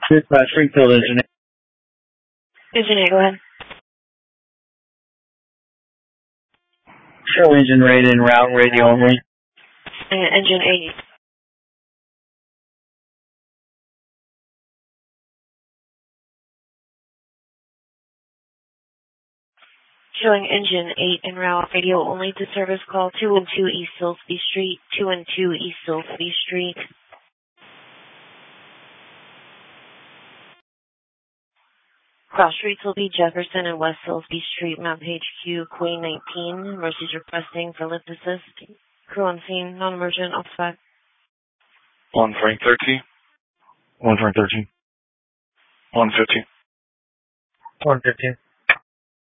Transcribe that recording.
Dispatch, Springfield Engine. Engine 8, go ahead. Show engine rate en route, radio only. Engine 8. Showing engine 8 en route, radio only to service call 212 East Silsby Street, 212 East Silsby Street. Cross streets will be Jefferson and West Silsby Street, map HQ, Queen 19. Mercy's requesting for lift assist. Crew on scene, non-emergent, off spec. 1 Frank 13. 1 Frank 13. 115. 115.